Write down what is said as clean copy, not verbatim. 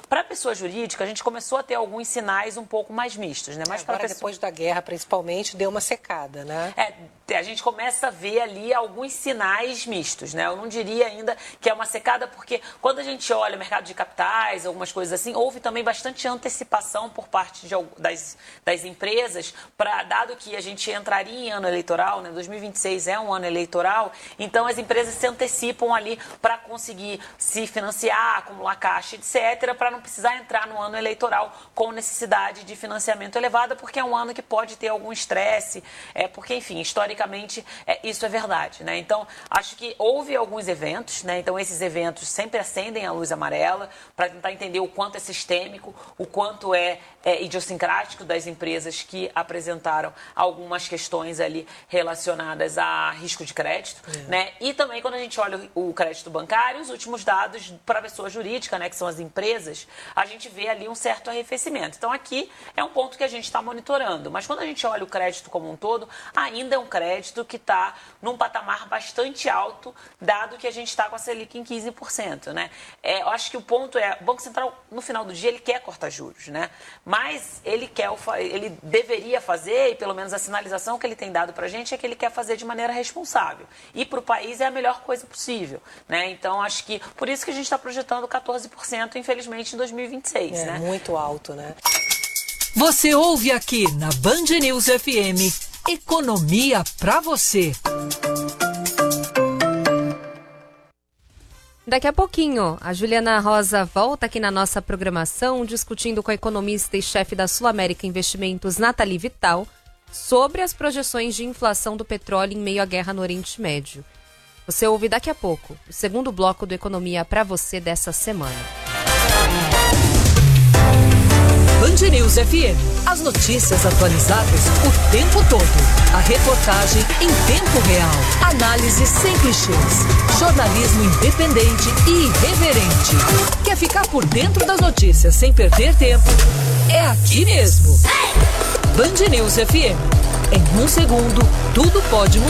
Para a pessoa jurídica, a gente começou a ter alguns sinais um pouco mais mistos, né? Mas agora, depois da guerra, principalmente, deu uma secada, né? A gente começa a ver ali alguns sinais mistos, né? Eu não diria ainda que é uma secada, porque quando a gente olha o mercado de capitais, algumas coisas assim, houve também bastante antecipação por parte das empresas, dado que a gente entraria em ano eleitoral, né? 2026 é um ano eleitoral, então as empresas se antecipam ali para conseguir se financiar, acumular caixa, etc., para não precisar entrar no ano eleitoral com necessidade de financiamento elevada, porque é um ano que pode ter algum estresse, porque, enfim, historicamente, isso é verdade, né? Então, acho que houve alguns eventos, né? Então, esses eventos sempre acendem a luz amarela para tentar entender o quanto é sistêmico, o quanto é idiosincrático das empresas que apresentaram algumas questões ali relacionadas a risco de crédito, né? E também, quando a gente olha o crédito bancário, os últimos dados para a pessoa jurídica, né, que são as empresas, a gente vê ali um certo arrefecimento. Então, aqui é um ponto que a gente está monitorando. Mas quando a gente olha o crédito como um todo, ainda é um crédito que está num patamar bastante alto, dado que a gente está com a Selic em 15%, né? Eu acho que o ponto o Banco Central, no final do dia, ele quer cortar juros, né? Mas ele deveria fazer, e pelo menos a sinalização que ele tem dado para a gente é que ele quer fazer de maneira responsável. E para o país é a melhor coisa possível, né? Então, acho que por isso que a gente está projetando 14%, infelizmente, em 2026, né? Muito alto, né? Você ouve aqui na Band News FM, Economia pra você. Daqui a pouquinho, a Juliana Rosa volta aqui na nossa programação, discutindo com a economista e chefe da Sul América Investimentos, Nathalie Vital, sobre as projeções de inflação do petróleo em meio à guerra no Oriente Médio. Você ouve daqui a pouco o segundo bloco do Economia pra você dessa semana. Band News FM. As notícias atualizadas o tempo todo. A reportagem em tempo real. Análise sem clichês. Jornalismo independente e irreverente. Quer ficar por dentro das notícias sem perder tempo? É aqui mesmo. Band News FM. Em um segundo, tudo pode mudar.